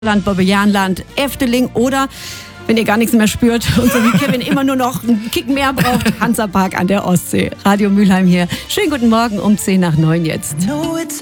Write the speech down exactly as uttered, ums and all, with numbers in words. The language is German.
Land, Bobbejaanland, Efteling oder, wenn ihr gar nichts mehr spürt und so wie Kevin immer nur noch einen Kick mehr braucht, Hansapark an der Ostsee. Radio Mülheim hier. Schönen guten Morgen um zehn nach neun jetzt.